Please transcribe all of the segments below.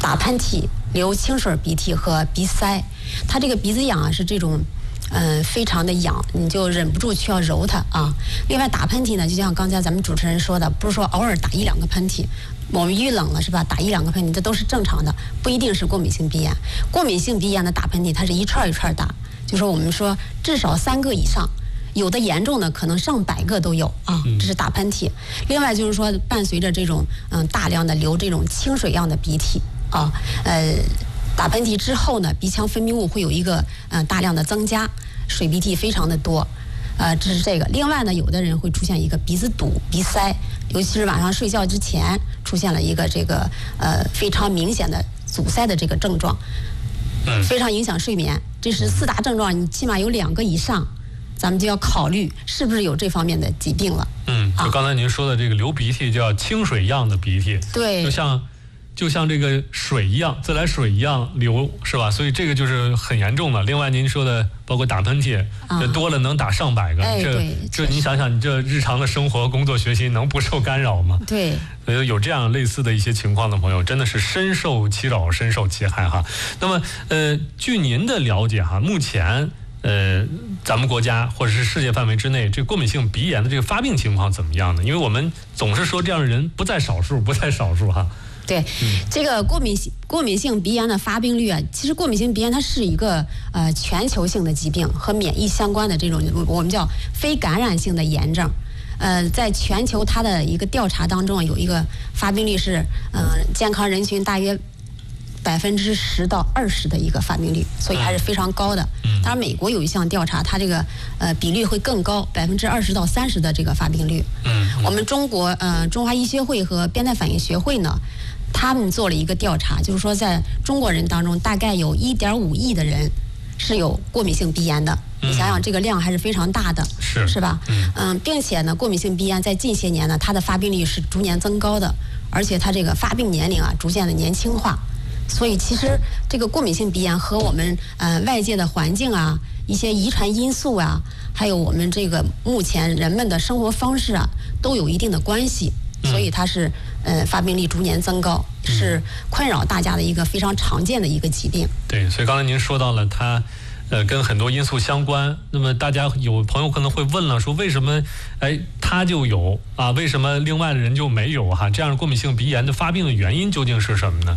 打喷嚏、流清水鼻涕和鼻塞。它这个鼻子痒啊是这种非常的痒，你就忍不住去要揉它啊。另外打喷嚏呢，就像刚才咱们主持人说的，不是说偶尔打1-2个喷嚏，我们遇冷了是吧，打1-2个喷嚏这都是正常的，不一定是过敏性鼻炎。过敏性鼻炎的打喷嚏它是一串一串打，就说我们说至少3个以上，有的严重的可能上100个都有啊，这是打喷嚏。另外就是说伴随着这种大量的流这种清水样的鼻涕啊，打喷嚏之后呢，鼻腔分泌物会有一个大量的增加，水鼻涕非常的多，这是这个。另外呢，有的人会出现一个鼻子堵、鼻塞，尤其是晚上睡觉之前出现了一个这个非常明显的阻塞的这个症状，非常影响睡眠。这是4大症状，你起码有2个以上，咱们就要考虑是不是有这方面的疾病了。 就刚才您说的这个流鼻涕叫清水样的鼻涕， 对， 就像这个水一样，自来水一样流，是吧？所以这个就是很严重了。另外您说的包括打喷嚏，这多了能打上100个，这你想想，你这日常的生活、工作、学习能不受干扰吗？ 对， 有这样类似的一些情况的朋友，真的是深受其扰、深受其害哈。那么据您的了解哈，目前咱们国家或者是世界范围之内，这过敏性鼻炎的这个发病情况怎么样呢？因为我们总是说这样的人不在少数哈。 对，这个过敏性鼻炎的发病率啊，其实过敏性鼻炎它是一个全球性的疾病和免疫相关的这种我们叫非感染性的炎症。在全球它的一个调查当中有一个发病率是健康人群大约10%到20%的一个发病率，所以还是非常高的。当然，美国有一项调查，它这个比率会更高，20%到30%的这个发病率。我们中华医学会和变态反应学会呢，他们做了一个调查，就是说在中国人当中，大概有1.5亿的人是有过敏性鼻炎的。你想想，这个量还是非常大的，是吧？并且呢，过敏性鼻炎在近些年呢，它的发病率是逐年增高的，而且它这个发病年龄啊，逐渐的年轻化。所以其实这个过敏性鼻炎和我们外界的环境啊、一些遗传因素啊，还有我们这个目前人们的生活方式啊，都有一定的关系。所以它是发病率逐年增高，是困扰大家的一个非常常见的一个疾病。 对，所以刚才您说到了它跟很多因素相关。那么大家有朋友可能会问了，说为什么他就有啊，为什么另外的人就没有哈？这样过敏性鼻炎的发病的原因究竟是什么呢？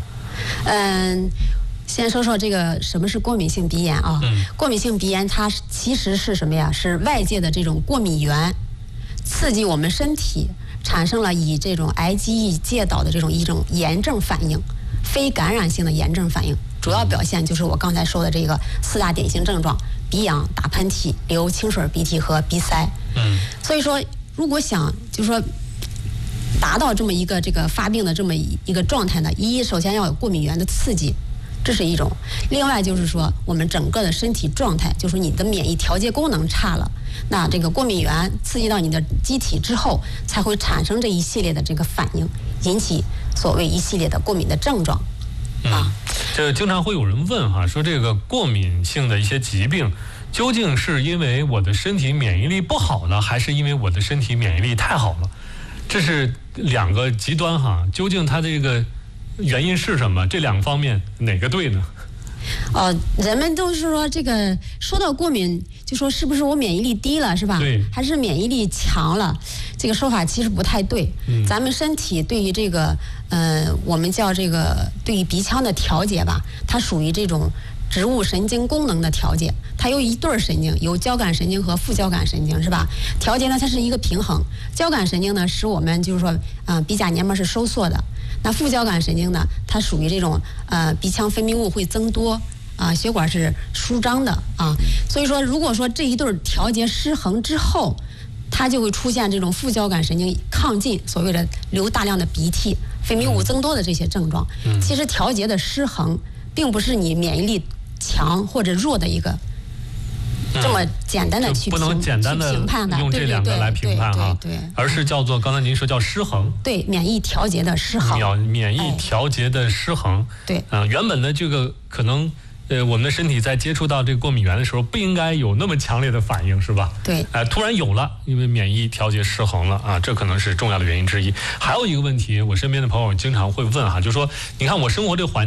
先说说这个什么是过敏性鼻炎啊？过敏性鼻炎它其实是什么呀？是外界的这种过敏源刺激我们身体，产生了以这种IgE介导的一种炎症反应，非感染性的炎症反应。主要表现就是我刚才说的这个4大典型症状：鼻痒、打喷嚏、流清水鼻涕和鼻塞。所以说，如果想就是说达到这么一个这个发病的这么一个状态呢，首先要有过敏源的刺激，这是一种。另外就是说，我们整个的身体状态，就是你的免疫调节功能差了，那这个过敏源刺激到你的机体之后，才会产生这一系列的这个反应，引起所谓一系列的过敏的症状。 这经常会有人问哈，说这个过敏性的一些疾病，究竟是因为我的身体免疫力不好呢，还是因为我的身体免疫力太好了？这是2个极端哈，究竟它这个原因是什么？这2方面哪个对呢？ 人们都是说这个说到过敏，就说是不是我免疫力低了是吧？ 对， 还是免疫力强了？这个说法其实不太对。咱们身体对于这个我们叫这个对于鼻腔的调节吧，它属于这种植物神经功能的调节，它有一对神经，有交感神经和副交感神经，是吧？调节呢，它是一个平衡。交感神经呢，使我们就是说，鼻甲黏膜是收缩的。那副交感神经呢，它属于这种鼻腔分泌物会增多血管是舒张的所以说，如果说这一对调节失衡之后，它就会出现这种副交感神经亢进，所谓的流大量的鼻涕、分泌物增多的这些症状。其实调节的失衡，并不是你免疫力强或者弱的一个这么简单的去不能简单的用这2个来评判哈，而是叫做刚才您说叫失衡， 对，免疫调节的失衡， 免疫调节的失衡， 对， 原本的这个可能我们的身体在接触到这个过敏源的时候，不应该有那么强烈的反应，是吧？ 对， 突然有了，因为免疫调节失衡了这可能是重要的原因之一。还有一个问题，我身边的朋友经常会问哈，就说你看我生活这个环境